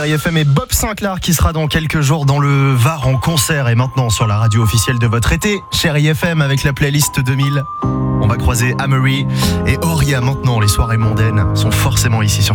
Chérie FM et Bob Sinclair qui sera dans quelques jours dans le Var en concert et maintenant sur la radio officielle de votre été. Chérie FM avec la playlist 2000. On va croiser Amory et Oria maintenant. Les soirées mondaines sont forcément ici sur